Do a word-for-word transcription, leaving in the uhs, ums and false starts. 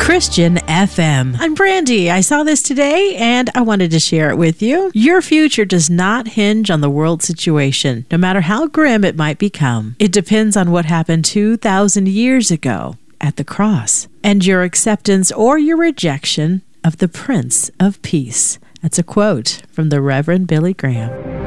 Christian F M. I'm Brandy. I saw this today and I wanted to share it with you. Your future does not hinge on the world situation, no matter how grim it might become. It depends on what happened two thousand years ago at the cross and your acceptance or your rejection of the Prince of Peace. That's a quote from the Reverend Billy Graham.